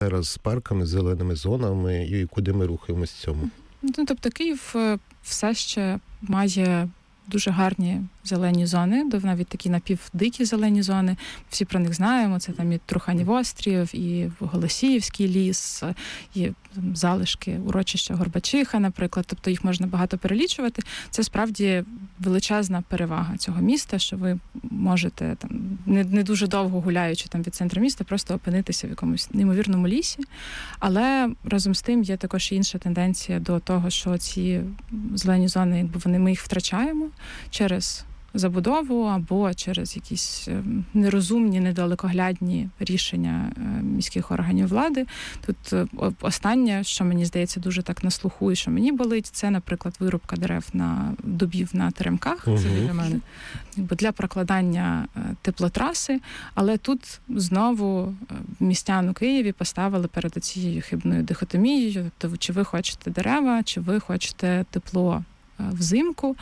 зараз з парками, зеленими зонами і куди ми рухаємось в цьому? Тобто Київ все ще має дуже гарні зелені зони, навіть такі напівдикі зелені зони. Всі про них знаємо. Це там і Труханів острів, і Голосіївський ліс, і залишки урочища Горбачиха, наприклад. Тобто їх можна багато перелічувати. Це справді величезна перевага цього міста, що ви можете там не дуже довго гуляючи там від центру міста, просто опинитися в якомусь неймовірному лісі. Але разом з тим є також інша тенденція до того, що ці зелені зони, ми їх втрачаємо через забудову або через якісь нерозумні, недалекоглядні рішення міських органів влади. Тут останнє, що мені здається дуже так на слуху і що мені болить, це, наприклад, вирубка дерев на дубів на теремках. Це для мене для прокладання теплотраси. Але тут знову містян у Києві поставили перед цією хибною дихотомією. Тобто, чи ви хочете дерева, чи ви хочете тепло взимку,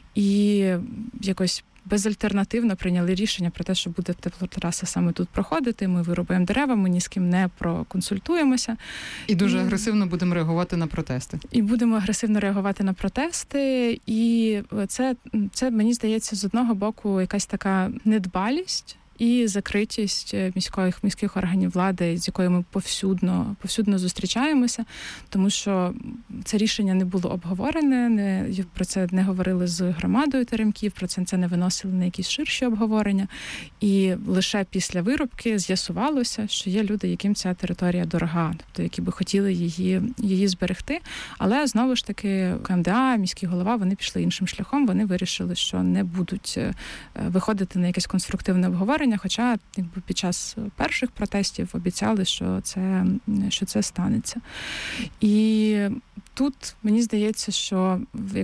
і якось безальтернативно прийняли рішення про те, що буде теплотраса саме тут проходити. Ми вирубаємо дерева, ми ні з ким не проконсультуємося. І дуже агресивно будемо реагувати на протести. І будемо агресивно реагувати на протести. І це мені здається, з одного боку, якась така недбалість і закритість міських органів влади, з якою ми повсюдно зустрічаємося, тому що це рішення не було обговорене, про це не говорили з громадою теремків, про це не виносили на якісь ширші обговорення. І лише після вирубки з'ясувалося, що є люди, яким ця територія дорога, тобто які би хотіли її зберегти. Але знову ж таки КМДА, міський голова, вони пішли іншим шляхом, вони вирішили, що не будуть виходити на якесь конструктивне обговорення. Хоча під час перших протестів обіцяли, що це станеться. І тут мені здається, що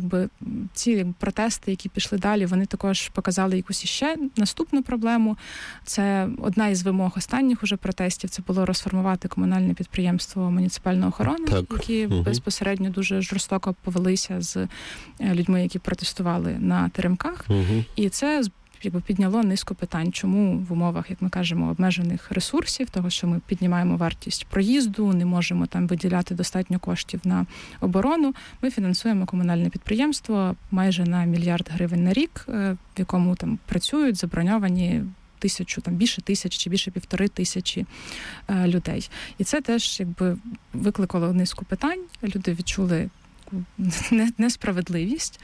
ці протести, які пішли далі, вони також показали якусь іще наступну проблему. Це одна із вимог останніх уже протестів, це було розформувати комунальне підприємство «Муніципальна охорона», які безпосередньо дуже жорстоко повелися з людьми, які протестували на теремках. І це підняло низку питань, чому в умовах, як ми кажемо, обмежених ресурсів, того, що ми піднімаємо вартість проїзду, не можемо там виділяти достатньо коштів на оборону, ми фінансуємо комунальне підприємство майже на 1 мільярд гривень на рік, в якому там працюють заброньовані більше 1000 чи більше 1500 людей. І це теж викликало низку питань. Люди відчули несправедливість,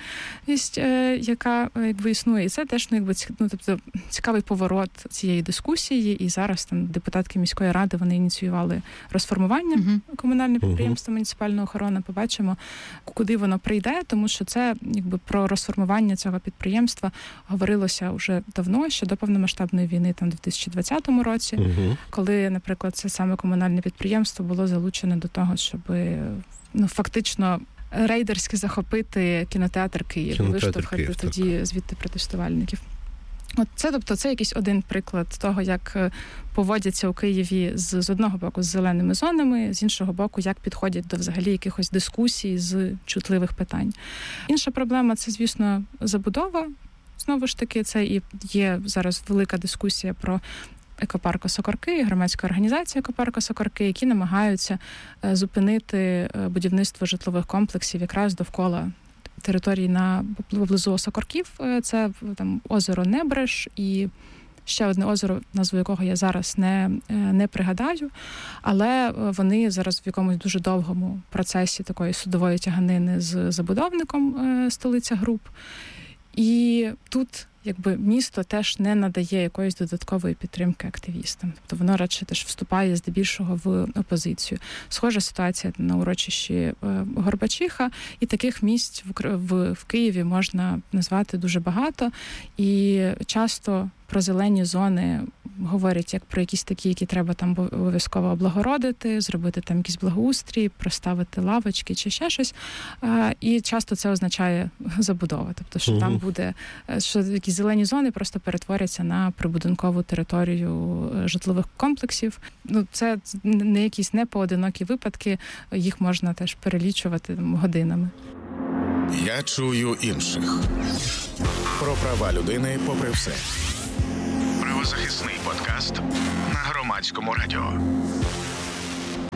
яка існує. І це теж тобто, цікавий поворот цієї дискусії. І зараз там депутатки міської ради, вони ініціювали розформування комунального підприємства «Муніципальна охорона». Побачимо, куди воно прийде, тому що це про розформування цього підприємства говорилося вже давно, ще до повномасштабної війни, там в 2020 році, коли, наприклад, це саме комунальне підприємство було залучене до того, щоб фактично рейдерськи захопити кінотеатр Київ, виштовхати тоді звідти протестувальників. Це якийсь один приклад того, як поводяться у Києві з одного боку з зеленими зонами, з іншого боку, як підходять до взагалі якихось дискусій з чутливих питань. Інша проблема – це, звісно, забудова. Знову ж таки, це і є зараз велика дискусія про екопарк Осокорки, громадська організація екопарк Осокорки, які намагаються зупинити будівництво житлових комплексів якраз довкола території поблизу Осокорків. Це там озеро Небреш і ще одне озеро, назву якого я зараз не пригадаю, але вони зараз в якомусь дуже довгому процесі такої судової тяганини з забудовником столиця груп. І тут місто теж не надає якоїсь додаткової підтримки активістам. Тобто воно радше теж вступає здебільшого в опозицію. Схожа ситуація на урочищі Горбачиха, і таких місць в Києві можна назвати дуже багато. І часто про зелені зони говорять як про якісь такі, які треба там обов'язково облагородити, зробити там якийсь благоустрій, проставити лавочки чи ще щось. І часто це означає забудова. Тобто, що там буде, що якісь зелені зони просто перетворяться на прибудинкову територію житлових комплексів. Це не якісь непоодинокі випадки, їх можна теж перелічувати годинами. Я чую інших. Про права людини попри все. Правозахисний подкаст на Громадському радіо.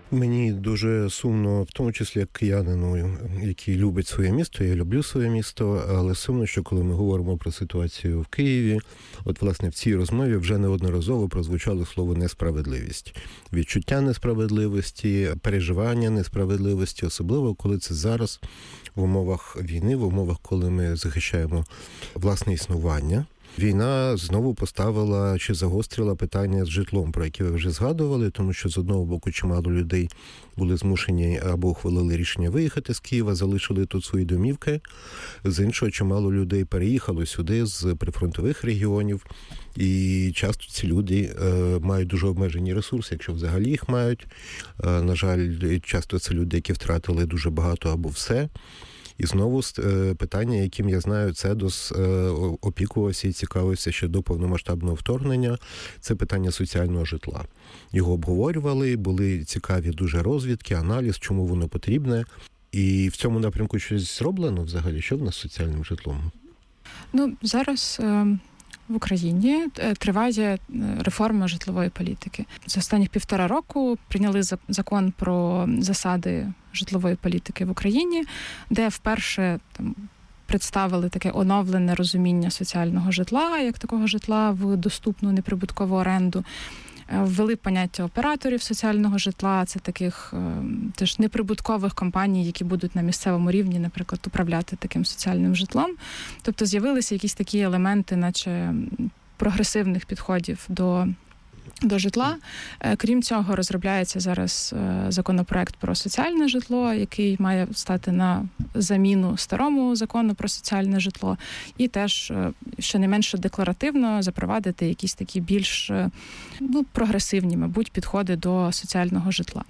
Мені дуже сумно, в тому числі як киянину, який любить своє місто, я люблю своє місто, але сумно, що коли ми говоримо про ситуацію в Києві, от, власне, в цій розмові вже неодноразово прозвучало слово «несправедливість». Відчуття несправедливості, переживання несправедливості, особливо, коли це зараз в умовах війни, в умовах, коли ми захищаємо власне існування. Війна знову поставила чи загострила питання з житлом, про яке ви вже згадували, тому що з одного боку чимало людей були змушені або ухвалили рішення виїхати з Києва, залишили тут свої домівки. З іншого, чимало людей переїхало сюди з прифронтових регіонів. І часто ці люди мають дуже обмежені ресурси, якщо взагалі їх мають. На жаль, часто це люди, які втратили дуже багато або все. І знову питання, яким, я знаю, ЦЕДОС опікувався і цікавився ще до повномасштабного вторгнення, це питання соціального житла. Його обговорювали, були цікаві дуже розвідки, аналіз, чому воно потрібне. І в цьому напрямку щось зроблено взагалі? Що в нас з соціальним житлом? Зараз в Україні триває реформа житлової політики. За останніх 1,5 року прийняли закон про засади житлової політики в Україні, де вперше представили таке оновлене розуміння соціального житла, як такого житла в доступну неприбуткову оренду. Ввели поняття операторів соціального житла, це таких теж неприбуткових компаній, які будуть на місцевому рівні, наприклад, управляти таким соціальним житлом. Тобто з'явилися якісь такі елементи, наче прогресивних підходів до житла. Крім цього, розробляється зараз законопроект про соціальне житло, який має стати на заміну старому закону про соціальне житло. І теж, щонайменше декларативно, запровадити якісь такі більш прогресивні, мабуть, підходи до соціального житла.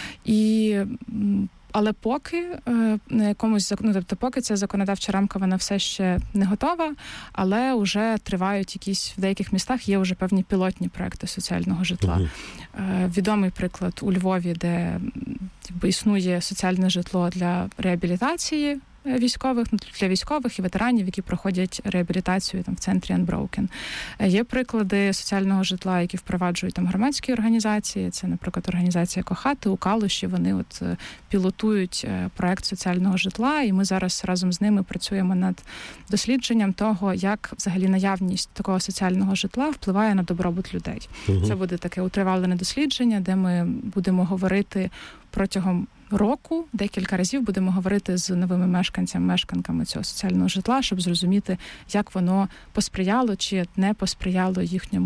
Але поки на якомусь поки ця законодавча рамка, вона все ще не готова, але вже тривають якісь, в деяких містах є вже певні пілотні проекти соціального житла. Відомий приклад у Львові, де існує соціальне житло для реабілітації військових, для військових і ветеранів, які проходять реабілітацію в центрі Unbroken. Є приклади соціального житла, які впроваджують громадські організації. Це, наприклад, організація «Кохати» у Калуші. Вони пілотують проект соціального житла, і ми зараз разом з ними працюємо над дослідженням того, як взагалі наявність такого соціального житла впливає на добробут людей. Це буде таке утривалене дослідження, де ми будемо говорити протягом року, декілька разів будемо говорити з новими мешканцями цього соціального житла, щоб зрозуміти, як воно посприяло чи не посприяло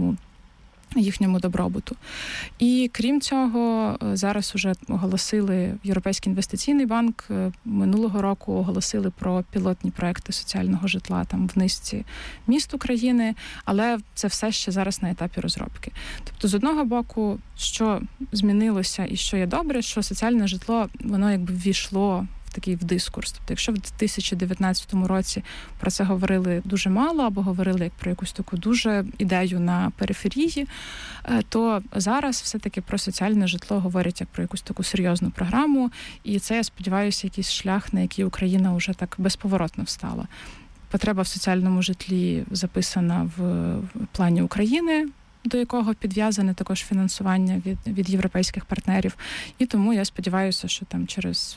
їхньому добробуту. І крім цього, зараз уже оголосили, Європейський інвестиційний банк минулого року оголосили про пілотні проекти соціального житла в низці міст України, але це все ще зараз на етапі розробки. Тобто, з одного боку, що змінилося і що є добре, що соціальне житло, воно ввійшло в дискурс. Тобто, якщо в 2019 році про це говорили дуже мало, або говорили як про якусь таку дуже ідею на периферії, то зараз все-таки про соціальне житло говорять як про якусь таку серйозну програму, і це, я сподіваюся, якийсь шлях, на який Україна вже так безповоротно встала. Потреба в соціальному житлі записана в плані України, до якого підв'язане також фінансування від європейських партнерів. І тому я сподіваюся, що через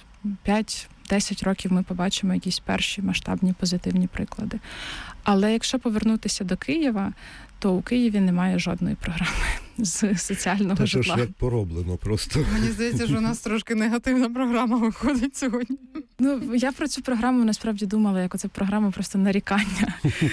5-10 років ми побачимо якісь перші масштабні позитивні приклади. Але якщо повернутися до Києва, то у Києві немає жодної програми з соціального житла. Це ж як пороблено просто. Мені здається, що у нас трошки негативна програма виходить сьогодні. Я про цю програму насправді думала, як оце програма просто нарікання.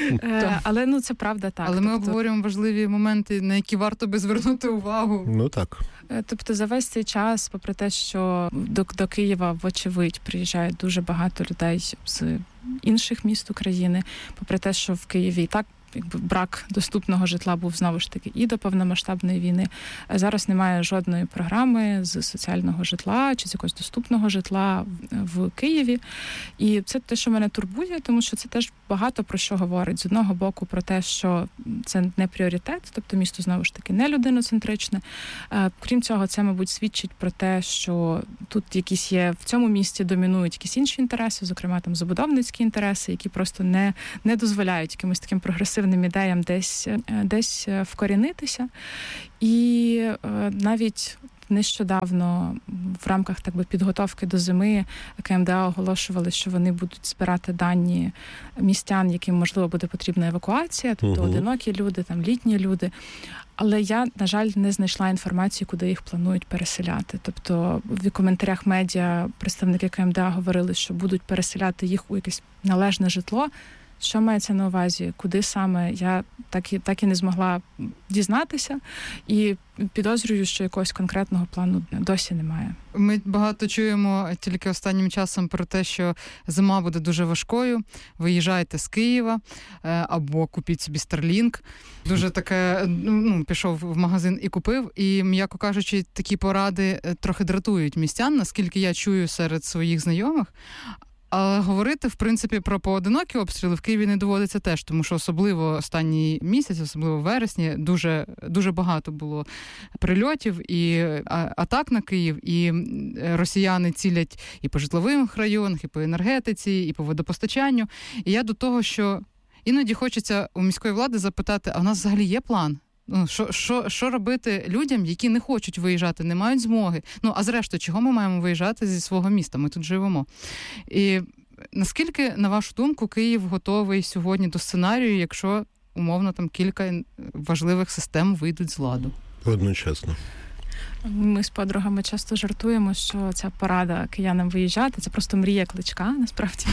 Але це правда так. Але ми обговорюємо важливі моменти, на які варто би звернути увагу. Так. Тобто за весь цей час, попри те, що до Києва, вочевидь, приїжджає дуже багато людей з інших міст України, попри те, що в Києві і так брак доступного житла був знову ж таки і до повномасштабної війни. Зараз немає жодної програми з соціального житла чи з якогось доступного житла в Києві. І це те, що мене турбує, тому що це теж багато про що говорить. З одного боку про те, що це не пріоритет, тобто місто знову ж таки не людиноцентричне. Крім цього, це, мабуть, свідчить про те, що тут якісь є, в цьому місті домінують якісь інші інтереси, зокрема забудовницькі інтереси, які просто не дозволяють якимось таким прогресивним ідеям десь вкорінитися. І навіть нещодавно в рамках так би підготовки до зими КМДА оголошували, що вони будуть збирати дані містян, яким, можливо, буде потрібна евакуація, тобто одинокі люди, там літні люди. Але я, на жаль, не знайшла інформації, куди їх планують переселяти. Тобто в коментарях медіа представники КМДА говорили, що будуть переселяти їх у якесь належне житло. Що мається на увазі? Куди саме? Я так і не змогла дізнатися. І підозрюю, що якогось конкретного плану досі немає. Ми багато чуємо тільки останнім часом про те, що зима буде дуже важкою. Виїжджайте з Києва або купіть собі Starlink. Дуже таке, пішов в магазин і купив. І, м'яко кажучи, такі поради трохи дратують містян, наскільки я чую серед своїх знайомих. Але говорити, в принципі, про поодинокі обстріли в Києві не доводиться теж, тому що особливо останній місяць, особливо в вересні, дуже, дуже багато було прильотів і атак на Київ, і росіяни цілять і по житлових районах, і по енергетиці, і по водопостачанню. І я до того, що іноді хочеться у міської влади запитати, а в нас взагалі є план? Що робити людям, які не хочуть виїжджати, не мають змоги? А зрештою, чого ми маємо виїжджати зі свого міста? Ми тут живемо. І наскільки, на вашу думку, Київ готовий сьогодні до сценарію, якщо, умовно, там кілька важливих систем вийдуть з ладу? Одночасно. Ми з подругами часто жартуємо, що ця порада киянам виїжджати, це просто мрія Кличка, насправді.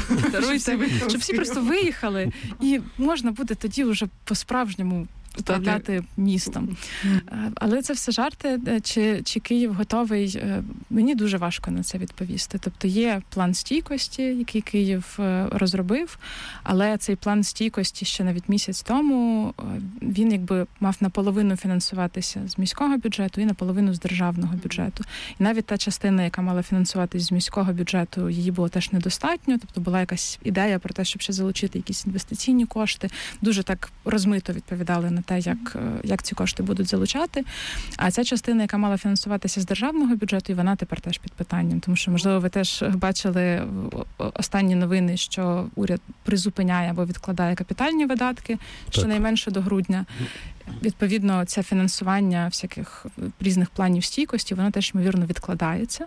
Щоб всі просто виїхали, і можна буде тоді вже по-справжньому управляти містом. Але це все жарти. Чи Київ готовий? Мені дуже важко на це відповісти. Тобто є план стійкості, який Київ розробив, але цей план стійкості ще навіть місяць тому, він якби мав наполовину фінансуватися з міського бюджету і наполовину з державного бюджету. І навіть та частина, яка мала фінансуватися з міського бюджету, її було теж недостатньо. Тобто була якась ідея про те, щоб ще залучити якісь інвестиційні кошти. Дуже так розмито відповідали на те, як ці кошти будуть залучати. А ця частина, яка мала фінансуватися з державного бюджету, і вона тепер теж під питанням. Тому що, можливо, ви теж бачили останні новини, що уряд призупиняє або відкладає капітальні видатки, щонайменше до грудня. Відповідно, це фінансування всяких різних планів стійкості, воно теж, ймовірно, відкладається.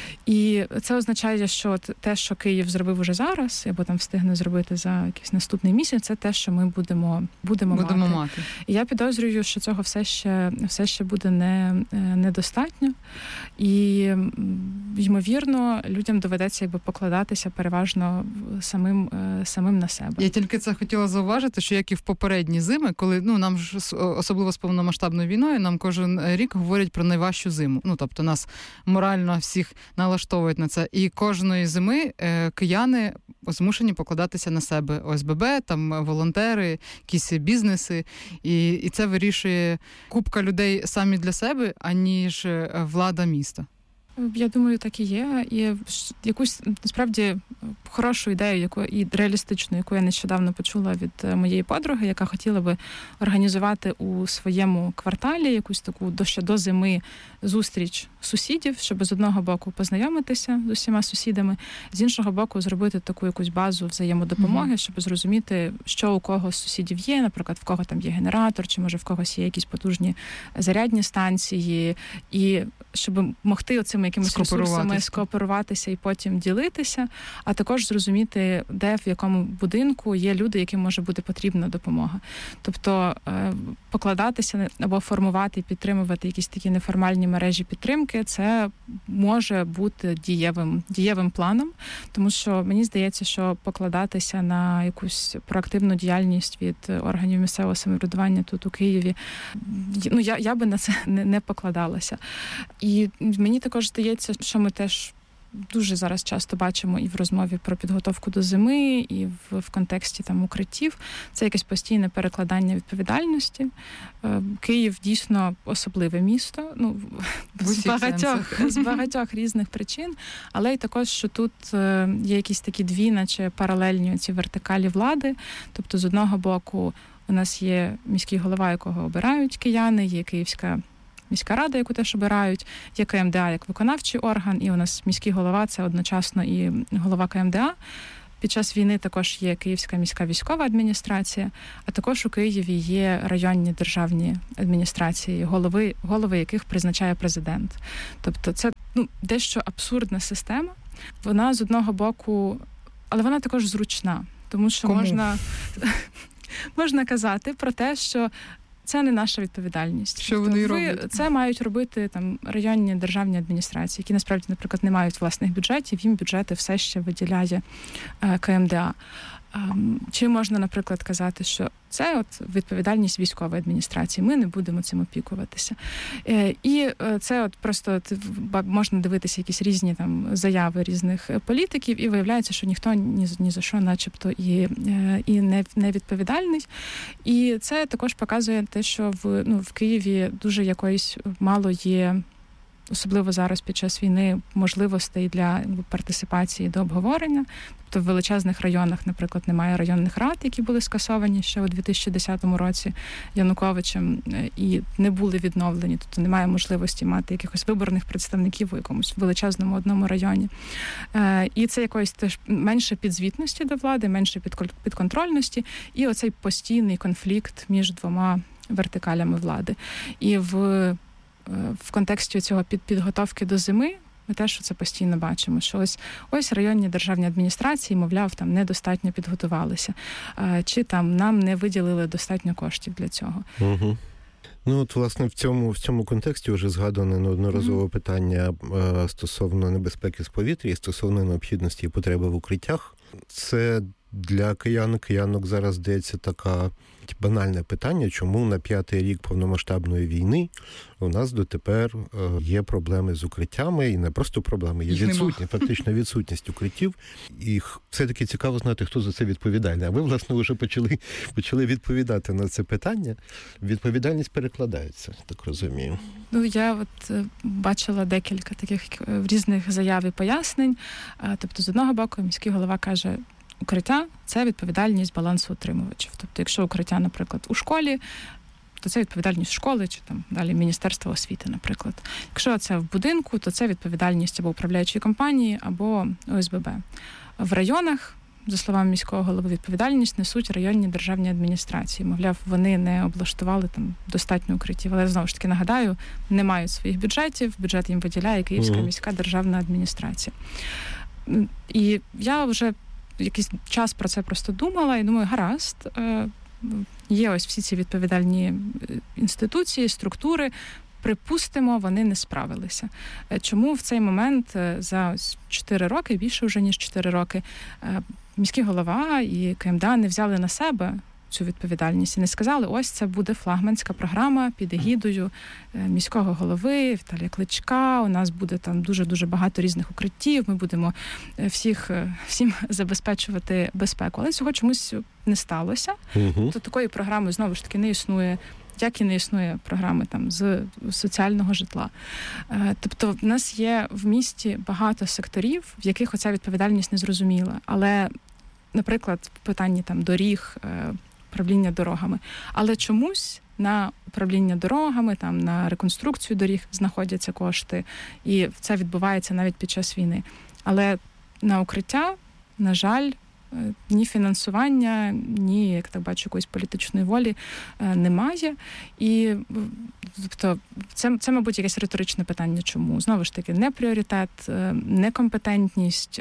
І це означає, що те, що Київ зробив уже зараз, або там встигне зробити за якийсь наступний місяць, це те, що ми будемо мати. І я підозрюю, що цього все ще буде недостатньо. І, ймовірно, людям доведеться покладатися переважно самим на себе. Я тільки це хотіла зауважити, що як і в попередні зими, коли нам ж особливо з повномасштабною війною, нам кожен рік говорять про найважчу зиму. Тобто нас морально всіх налаштовують на це. І кожної зими кияни змушені покладатися на себе. ОСББ, там волонтери, якісь бізнеси. І це вирішує купка людей самі для себе, аніж влада міста. Я думаю, так і є. І якусь, насправді, хорошу ідею, і реалістичну, яку я нещодавно почула від моєї подруги, яка хотіла би організувати у своєму кварталі якусь таку ще до зими зустріч сусідів, щоб з одного боку познайомитися з усіма сусідами, з іншого боку зробити таку якусь базу взаємодопомоги, щоб зрозуміти, що у кого з сусідів є, наприклад, в кого там є генератор, чи може в когось є якісь потужні зарядні станції, і щоб могти оцими якимись ресурсами скооперуватися і потім ділитися, а також зрозуміти, де, в якому будинку є люди, яким може бути потрібна допомога. Тобто покладатися або формувати і підтримувати якісь такі неформальні мережі підтримки, це може бути дієвим планом, тому що мені здається, що покладатися на якусь проактивну діяльність від органів місцевого самоврядування тут у Києві, я би на це не покладалася. І мені також здається, що ми теж дуже зараз часто бачимо і в розмові про підготовку до зими, і в контексті там укриттів. Це якесь постійне перекладання відповідальності. Київ дійсно особливе місто, з багатьох різних причин, але й також, що тут є якісь такі дві, наче паралельні ці вертикалі влади. Тобто, з одного боку, у нас є міський голова, якого обирають кияни, є Київська міська рада, яку теж обирають, є КМДА як виконавчий орган, і у нас міський голова – це одночасно і голова КМДА. Під час війни також є Київська міська військова адміністрація, а також у Києві є районні державні адміністрації, голови яких призначає президент. Тобто це дещо абсурдна система. Вона з одного боку, але вона також зручна, тому що можна казати про те, що це не наша відповідальність. Що вони роблять? Це мають робити там районні державні адміністрації, які насправді, наприклад, не мають власних бюджетів, їм бюджети все ще виділяє КМДА. Чи можна, наприклад, казати, що це відповідальність військової адміністрації, ми не будемо цим опікуватися. І це просто можна дивитися якісь різні там заяви різних політиків, і виявляється, що ніхто ні за що начебто і не відповідальний. І це також показує те, що в Києві дуже якоїсь мало є, особливо зараз під час війни, можливостей для партисипації до обговорення. Тобто в величезних районах, наприклад, немає районних рад, які були скасовані ще у 2010 році Януковичем і не були відновлені. Тобто немає можливості мати якихось виборних представників у якомусь величезному одному районі. І це якоїсь теж менше підзвітності до влади, менше підконтрольності і оцей постійний конфлікт між двома вертикалями влади. І в контексті цього підготовки до зими ми теж це постійно бачимо, що ось районні державні адміністрації, мовляв, там недостатньо підготувалися, чи там нам не виділили достатньо коштів для цього. Угу. Власне, в цьому контексті вже згадане неодноразово питання стосовно небезпеки з повітря і стосовно необхідності і потреби в укриттях. Це для киянок зараз здається така банальне питання, чому на 5-й рік повномасштабної війни у нас дотепер є проблеми з укриттями, і не просто проблеми, є фактично відсутність укриттів. І все-таки цікаво знати, хто за це відповідальний. А ви, власне, вже почали відповідати на це питання. Відповідальність перекладається, так розумію. Я бачила декілька таких різних заяв і пояснень. Тобто, з одного боку, міський голова каже, укриття – це відповідальність балансоутримувачів. Тобто, якщо укриття, наприклад, у школі, то це відповідальність школи, чи там далі Міністерства освіти, наприклад. Якщо це в будинку, то це відповідальність або управляючої компанії, або ОСББ. В районах, за словами міського голови, відповідальність несуть районні державні адміністрації. Мовляв, вони не облаштували там достатньо укриттів. Але, знову ж таки, нагадаю, не мають своїх бюджетів, бюджет їм виділяє Київська міська державна адміністрація. І я вже якийсь час про це просто думала і думаю, гаразд, є ось всі ці відповідальні інституції, структури, припустимо, вони не справилися. Чому в цей момент за 4 роки, більше вже ніж 4 роки, міський голова і КМДА не взяли на себе цю відповідальність і не сказали, ось це буде флагманська програма під егідою міського голови Віталія Кличка, у нас буде там дуже-дуже багато різних укриттів, ми будемо всім забезпечувати безпеку. Але цього чомусь не сталося. То такої програми, знову ж таки, не існує, як і не існує програми там з соціального житла. Тобто в нас є в місті багато секторів, в яких оця відповідальність не зрозуміла. Але, наприклад, в питанні там доріг, управління дорогами. Але чомусь на управління дорогами, там на реконструкцію доріг знаходяться кошти, і це відбувається навіть під час війни. Але на укриття, на жаль, ні фінансування, ні, як так бачу, якоїсь політичної волі немає. І тобто, це, мабуть, якесь риторичне питання. Чому? Знову ж таки, не пріоритет, некомпетентність,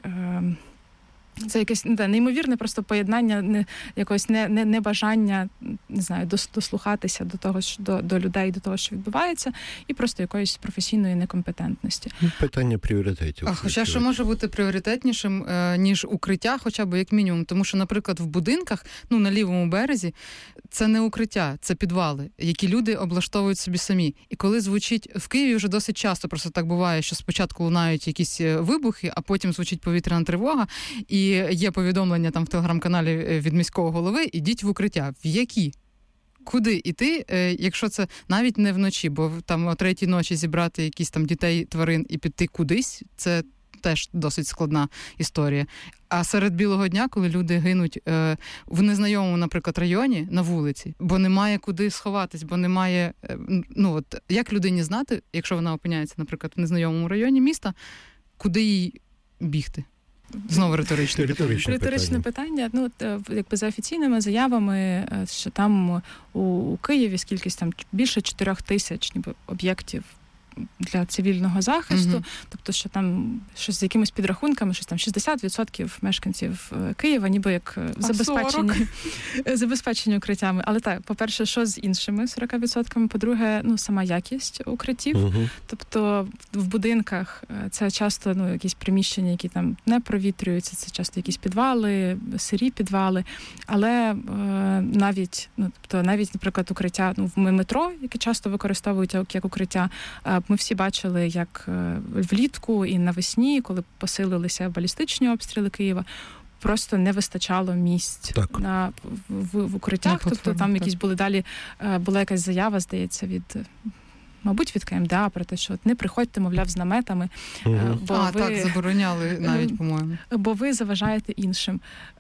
це якесь неймовірне просто поєднання якогось небажання, не знаю, дослухатися до того, до людей, до того, що відбувається, і просто якоїсь професійної некомпетентності. Питання пріоритетів. Хоча що може бути пріоритетнішим, ніж укриття, хоча б як мінімум. Тому що, наприклад, в будинках, на лівому березі, це не укриття, це підвали, які люди облаштовують собі самі. І коли звучить в Києві, вже досить часто просто так буває, що спочатку лунають якісь вибухи, а потім звучить повітряна тривога, і є повідомлення там в телеграм-каналі від міського голови, ідіть в укриття. В які? Куди іти, якщо це навіть не вночі, бо там о 3-й ночі зібрати якісь там дітей, тварин і піти кудись, це теж досить складна історія. А серед білого дня, коли люди гинуть в незнайомому, наприклад, районі на вулиці, бо немає куди сховатись, бо немає, як людині знати, якщо вона опиняється, наприклад, в незнайомому районі міста, куди їй бігти? Знову риторичне питання. Ну, якби за офіційними заявами, що там у Києві скількись там більше 4 тисяч ніби об'єктів для цивільного захисту, тобто, що там щось з якимись підрахунками, щось там 60% мешканців Києва ніби як забезпечені укриттями. Але так, по-перше, що з іншими 40%? По-друге, ну, сама якість укриттів. Тобто в будинках це часто, ну, якісь приміщення, які там не провітрюються, це часто якісь підвали, сирі підвали. Але навіть, наприклад, укриття, ну, в метро, яке часто використовують як укриття, ми всі бачили, як влітку і навесні, коли посилилися балістичні обстріли Києва, просто не вистачало місць в укриттях. Тобто там якісь були далі, була якась заява, здається, від КМДА про те, що не приходьте, мовляв, з наметами. Бо так, забороняли навіть, по-моєму. Бо ви заважаєте іншим.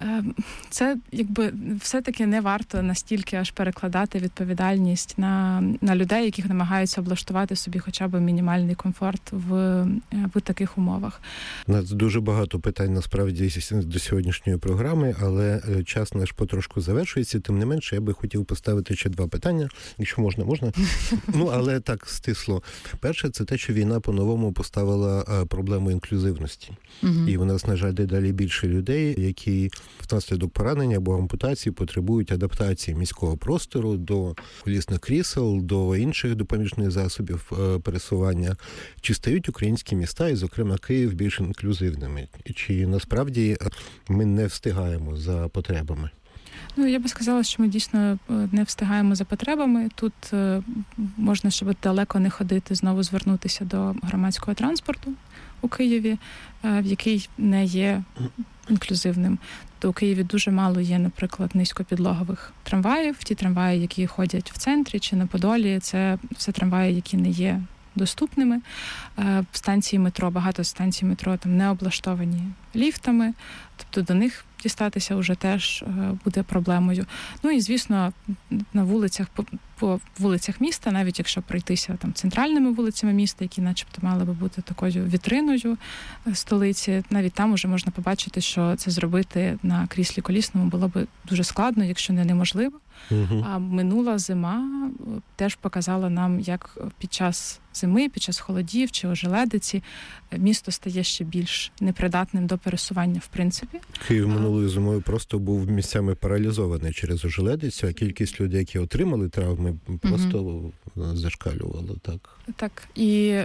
Це, якби, все-таки не варто настільки аж перекладати відповідальність на людей, яких намагаються облаштувати собі хоча б мінімальний комфорт в таких умовах. У нас дуже багато питань, насправді, до сьогоднішньої програми, але час наш потрошку завершується. Тим не менше, я би хотів поставити ще 2 питання. Якщо можна. Ну, але так, стисло. Перше, це те, що війна по-новому поставила проблему інклюзивності. І у нас, на жаль, дедалі більше людей, які внаслідок поранення або ампутації потребують адаптації міського простору до колісних крісел, до інших допоміжних засобів пересування. Чи стають українські міста, і, зокрема, Київ, більш інклюзивними? Чи насправді ми не встигаємо за потребами? Ну, я би сказала, що ми дійсно не встигаємо за потребами. Тут можна, щоб далеко не ходити, знову звернутися до громадського транспорту у Києві, який не є інклюзивним. То у Києві дуже мало є, наприклад, низькопідлогових трамваїв. Ті трамваї, які ходять в центрі чи на Подолі, це все трамваї, які не є доступними. Станції метро, багато станцій метро там не облаштовані ліфтами, тобто до них дістатися вже теж буде проблемою. Ну і, звісно, на вулицях, по вулицях міста, навіть якщо пройтися там центральними вулицями міста, які начебто мали би бути такою вітриною столиці, навіть там уже можна побачити, що це зробити на кріслі колісному було би дуже складно, якщо не неможливо. А минула зима теж показала нам, як під час зими, під час холодів чи ожеледиці місто стає ще більш непридатним до пересування, в принципі. Київ минулою зимою просто був місцями паралізований через ожеледицю, а кількість людей, які отримали травми, просто зашкалювала, так? Так, і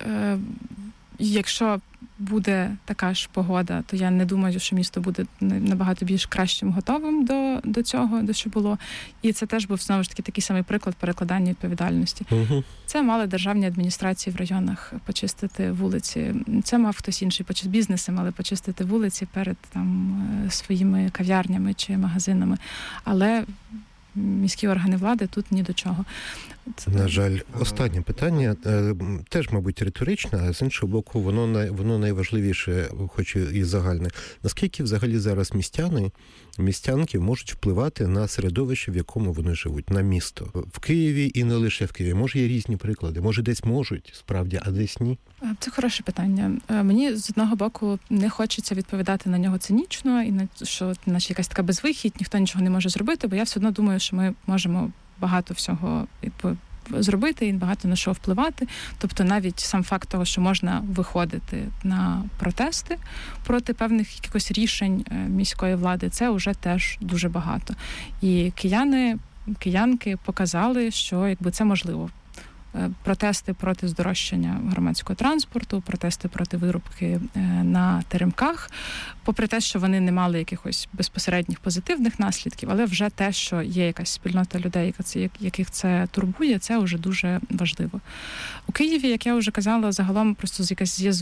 якщо буде така ж погода, то я не думаю, що місто буде набагато більш кращим готовим до цього, до що було. І це теж був, знову ж таки, такий самий приклад перекладання відповідальності. Це мали державні адміністрації в районах почистити вулиці. Це мав хтось інший, бізнеси мали почистити вулиці перед там своїми кав'ярнями чи магазинами. Але міські органи влади тут ні до чого. На жаль, останнє питання, теж, мабуть, риторичне, а з іншого боку, воно найважливіше, хоч і загальне. Наскільки взагалі зараз містянки можуть впливати на середовище, в якому вони живуть, на місто? В Києві і не лише в Києві. Може, є різні приклади. Може, десь можуть, справді, а десь ні? Це хороше питання. Мені, з одного боку, не хочеться відповідати на нього цинічно, і що наче якась така безвихідь, ніхто нічого не може зробити, бо я все одно думаю, що ми можемо багато всього зробити і багато на що впливати. Тобто навіть сам факт того, що можна виходити на протести проти певних якихось рішень міської влади, це вже теж дуже багато. І киянки показали, що якби це можливо. Протести проти здорожчання громадського транспорту, протести проти вирубки на теремках, попри те, що вони не мали якихось безпосередніх позитивних наслідків, але вже те, що є якась спільнота людей, яких це турбує, це вже дуже важливо. У Києві, як я вже казала, загалом просто якась є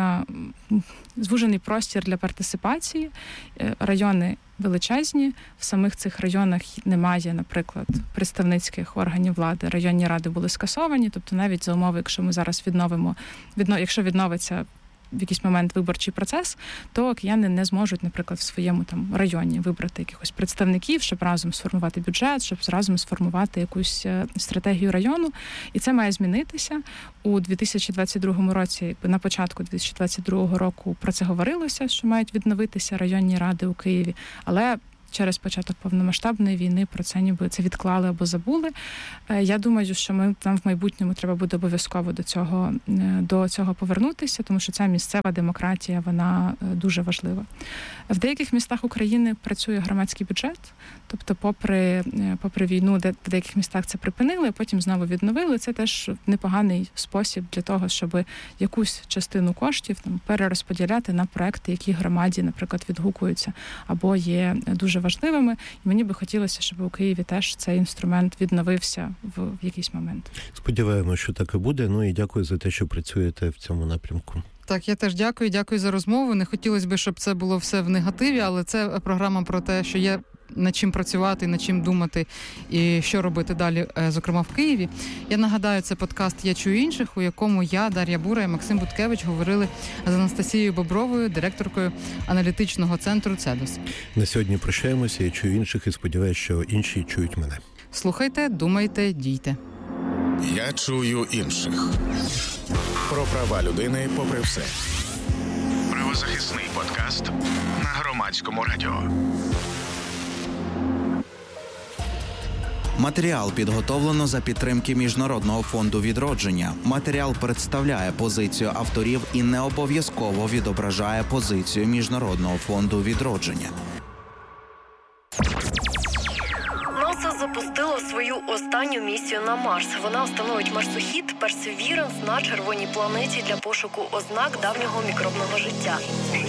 звужений простір для партисипації. Райони величезні, в самих цих районах немає, наприклад, представницьких органів влади. Районні ради були скасовані, тобто навіть за умови, якщо ми зараз якщо відновиться в якийсь момент виборчий процес, то кияни не зможуть, наприклад, в своєму там районі вибрати якихось представників, щоб разом сформувати бюджет, щоб разом сформувати якусь стратегію району. І це має змінитися. У 2022 році, якби на початку 2022 року про це говорилося, що мають відновитися районні ради у Києві, але через початок повномасштабної війни про це ніби це відклали або забули. Я думаю, що нам в майбутньому треба буде обов'язково до цього повернутися, тому що ця місцева демократія, вона дуже важлива. В деяких містах України працює громадський бюджет, тобто попри війну, де в деяких містах це припинили, а потім знову відновили. Це теж непоганий спосіб для того, щоб якусь частину коштів там перерозподіляти на проекти, які громаді, наприклад, відгукуються або є дуже важливими. І мені би хотілося, щоб у Києві теж цей інструмент відновився в якийсь момент. Сподіваємося, що так і буде. Ну і дякую за те, що працюєте в цьому напрямку. Так, я теж дякую за розмову. Не хотілося б, щоб це було все в негативі, але це програма про те, що є над чим працювати, над чим думати і що робити далі, зокрема в Києві. Я нагадаю, це подкаст «Я чую інших», у якому я, Дар'я Бура і Максим Буткевич говорили з Анастасією Бобровою, директоркою аналітичного центру «Цедос». На сьогодні прощаємося, я чую інших і сподіваюся, що інші чують мене. Слухайте, думайте, дійте. Я чую інших. Про права людини попри все. Правозахисний подкаст на Громадському радіо. Матеріал підготовлено за підтримки Міжнародного фонду відродження. Матеріал представляє позицію авторів і не обов'язково відображає позицію Міжнародного фонду відродження. НАСА запустило свою останню місію на Марс. Вона встановить марсохід Perseverance на червоній планеті для пошуку ознак давнього мікробного життя.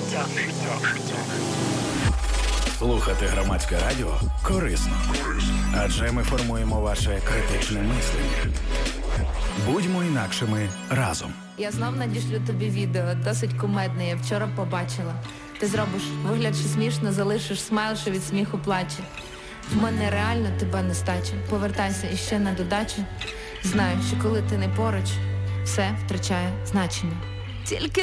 Слухати Громадське радіо корисно. Адже ми формуємо ваше критичне мислення. Будьмо інакшими разом. Я знов надішлю тобі відео, досить кумедне, я вчора побачила. Ти зробиш вигляд, що смішно, залишиш смайл, що від сміху плаче. В мене реально тебе нестача. Повертайся іще на додачу. Знаю, що коли ти не поруч, все втрачає значення. Тільки